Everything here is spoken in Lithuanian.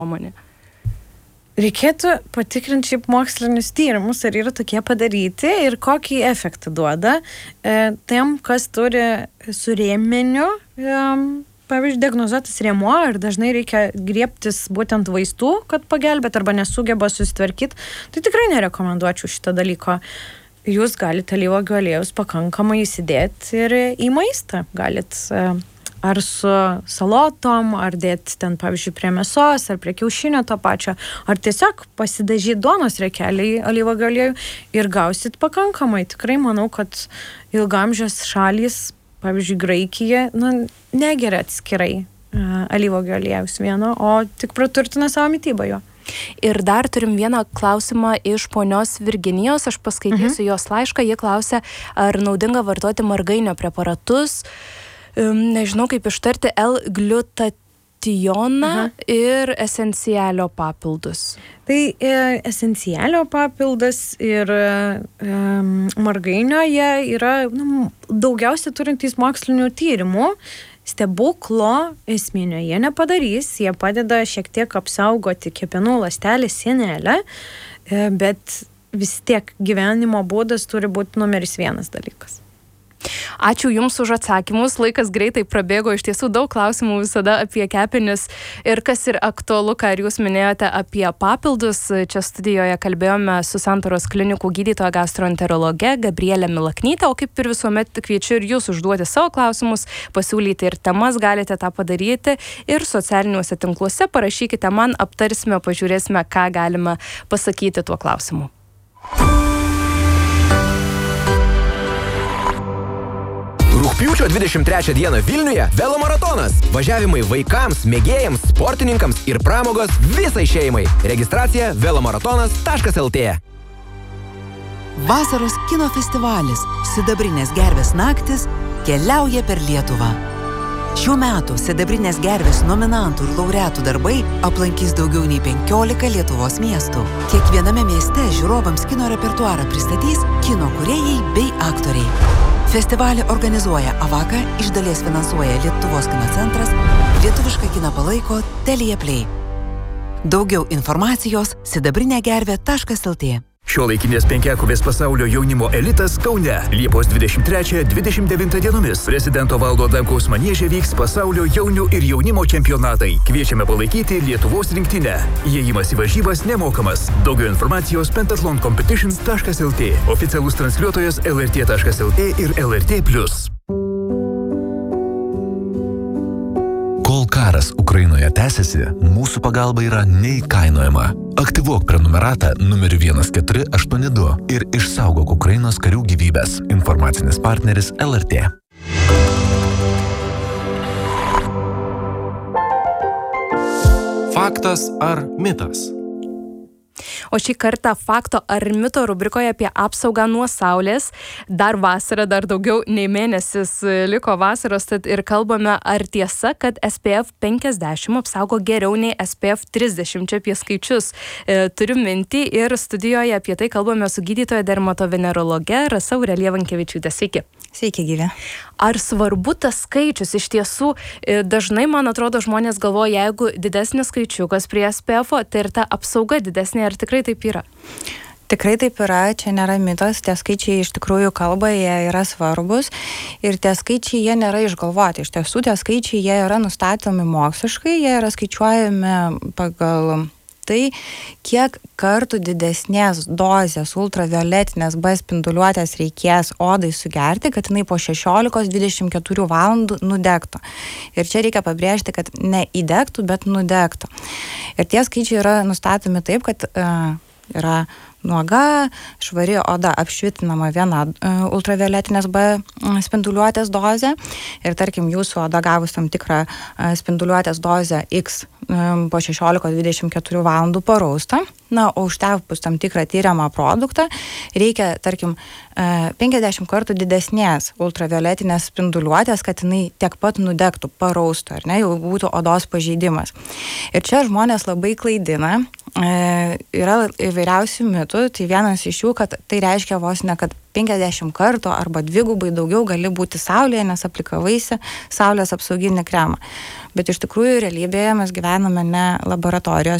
nuomonė? Reikėtų patikrinti šiaip mokslinius tyrimus, ar yra tokie padaryti ir kokį efektą duoda tiem, kas turi su rėmeniu, pavyzdžiui, diagnozuotas rėmuo ir dažnai reikia griebtis būtent vaistų, kad pagelbėt arba nesugeba susitvarkyti. Tai tikrai nerekomenduočiau šito dalyko. Jūs galite alyvuogių aliejus pakankamai įsidėti ir į maistą. Galit ar su salotom, ar dėti ten, pavyzdžiui, prie mėsos, ar prie kiaušinio to pačio, ar tiesiog pasidažyti duonos riekelį į alyvuogių aliejų ir gausit pakankamai. Tikrai manau, kad ilgamžios šalys, pavyzdžiui, Graikija, negeria atskirai alyvuogių aliejus vieno, o tik praturtina savo mitybą jo. Ir dar turim vieną klausimą iš ponios Virginijos, aš paskaitysiu jos laišką, ji klausia, ar naudinga vartoti margainio preparatus, nežinau kaip ištarti, L-glutationą ir esencialio papildus. Tai esencialio papildas ir margainio jie yra daugiausiai turintys mokslinių tyrimų. Stebuklo esminio jie nepadarys, jie padeda šiek tiek apsaugoti kepenų ląstelės sienelę, bet vis tiek gyvenimo būdas turi būti numeris 1 dalykas. Ačiū Jums už atsakymus, laikas greitai prabėgo, iš tiesų daug klausimų visada apie kepenis ir kas ir aktualu, ką ir Jūs minėjote apie papildus. Čia studijoje kalbėjome su Santaros klinikų gydytoja gastroenterologe Gabrielė Milaknytė, o kaip ir visuomet kviečiu ir Jūs užduoti savo klausimus, pasiūlyti ir temas, galite tą padaryti ir socialiniuose tinkluose parašykite man, aptarsime, pažiūrėsime, ką galime pasakyti tuo klausimu. Rugpjūčio 23 dieną Vilniuje velomaratonas. Važiavimai vaikams, mėgėjams, sportininkams ir pramogos visai šeimai. Registracija velomaratonas.lt. Vasaros kino festivalis Sidabrinės gervės naktis keliauja per Lietuvą. Šių metų Sidabrinės gervės nominantų ir laureatų darbai aplankys daugiau nei 15 Lietuvos miestų. Kiekviename mieste žiūrovams kino repertuarą pristatys kino kūrėjai bei aktoriai. Festivalį organizuoja Avaka, iš dalies finansuoja Lietuvos kino centras, lietuvišką kiną palaiko Telia Play. Daugiau informacijos sidabrinėgervė.lt. Šiuolaikinės penkiakovės pasaulio jaunimo elitas Kaune. Liepos 23-29 dienomis prezidento Valdo Adamkaus manieže vyks pasaulio jaunių ir jaunimo čempionatai. Kviečiame palaikyti Lietuvos rinktinę. Įėjimas į varžybas nemokamas. Daugiau informacijos pentathloncompetitions.lt. Oficialus transliuotojas lrt.lt ir LRT+. Kol karas Ukrainoje tęsiasi, mūsų pagalba yra neįkainojama. Aktyvuok prenumeratą numeriu 1482 ir išsaugok Ukrainos karių gyvybės. Informacinis partneris LRT. Faktas ar mitas? O šį kartą fakto ar mito rubrikoje apie apsaugą nuo saulės. Dar vasara, dar daugiau nei mėnesis liko vasaros, tad ir kalbame, ar tiesa, kad SPF 50 apsaugo geriau nei SPF 30. Čia apie skaičius turiu mintį ir studijoje apie tai kalbame su gydytoja dermatovenerologe Rasa Aurelija Vankevičiūtė. Sveiki. Sveiki, gyvi. Ar svarbu tas skaičius? Iš tiesų, dažnai, man atrodo, žmonės galvoja, jeigu didesnis skaičiukas prie SPF, tai ir ta apsauga didesnė, ar tikrai taip yra? Tikrai taip yra, čia nėra mitas, tie skaičiai iš tikrųjų kalba, jie yra svarbus ir tie skaičiai jie nėra išgalvoti. Iš tiesų, tie skaičiai jie yra nustatomi moksliškai, jie yra skaičiuojami pagal tai, kiek kartų didesnės dozės ultravioletinės B spinduliuotės reikės odai sugerti, kad jinai po 16-24 valandų nudegtų. Ir čia reikia pabrėžti, kad ne įdegtų, bet nudegtų. Ir tie skaičiai yra nustatomi taip, kad yra nuoga, švari oda apšvitinama viena ultravioletinės B spinduliuotės dozė ir tarkim jūsų oda gavus tam tikrą spinduliuotės dozę X po 16-24 valandų parausta. Na, o užtepus tam tikrą tyriamą produktą reikia, tarkim, 50 kartų didesnės ultravioletinės spinduliuotės, kad jinai tiek pat nudegtų, paraustų, ar ne, jau būtų odos pažeidimas. Ir čia žmonės labai klaidina, yra įvairiausių mitų, tai vienas iš jų, kad tai reiškia vos ne, kad 50 kartų arba 2 daugiau gali būti saulėje, nes aplikavaisi saulės apsauginį kremą. Bet iš tikrųjų realybėje mes gyvename ne laboratorijos